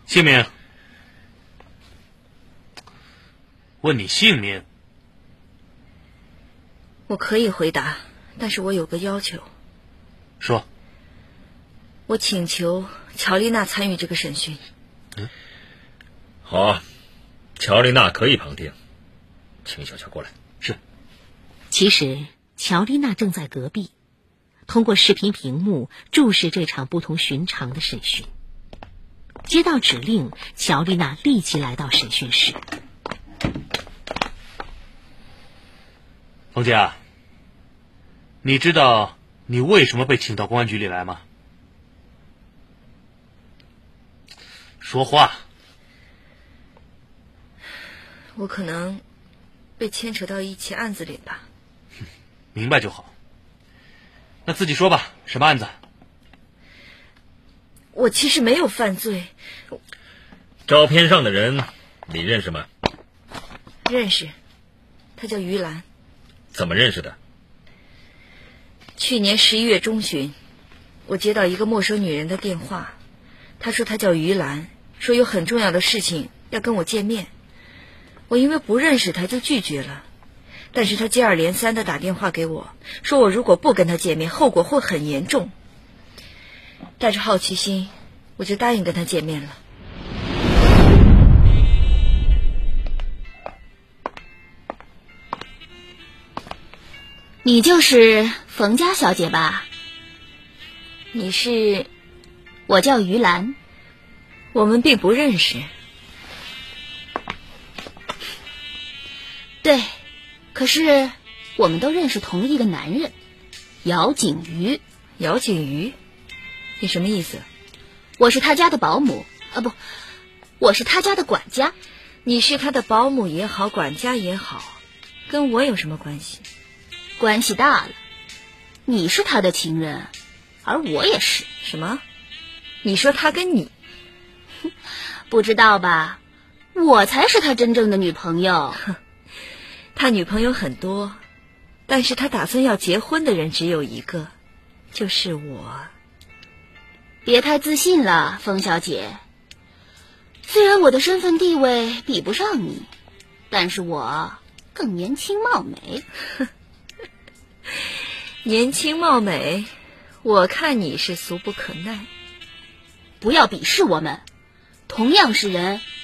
姓名？问你姓名。 我可以回答，但是我有个要求。 说。 我请求乔丽娜参与这个审讯。 好，乔丽娜可以旁听，请小乔过来。 是。 其实乔丽娜正在隔壁，通过视频屏幕注视这场不同寻常的审讯。接到指令，乔丽娜立即来到审讯室。 冯姐，你知道你为什么被请到公安局里来吗？说话。 我可能被牵扯到一起案子里吧。 明白就好。那自己说吧，什么案子？ 我其实没有犯罪。 照片上的人你认识吗？ 认识，他叫于兰。 怎么认识的？ 去年11月中旬，我接到一个陌生女人的电话，她说她叫于兰，说有很重要的事情要跟我见面。我因为不认识她就拒绝了，但是她接二连三地打电话给我，说我如果不跟她见面，后果会很严重。带着好奇心，我就答应跟她见面了。 你就是冯家小姐吧？ 你是？ 我叫于兰。 我们并不认识。 对，可是我们都认识同一个男人，姚景瑜。 姚景瑜？你什么意思？ 我是他家的保姆，不，我是他家的管家。 你是他的保姆也好，管家也好，跟我有什么关系？ 关系大了，你是他的情人，而我也是。 什么？你说他跟你？ 不知道吧？我才是他真正的女朋友。 他女朋友很多，但是他打算要结婚的人只有一个，就是我。 别太自信了，冯小姐。虽然我的身份地位比不上你，但是我更年轻貌美。 年轻貌美，我看你是俗不可耐。 不要鄙视我们，同样是人，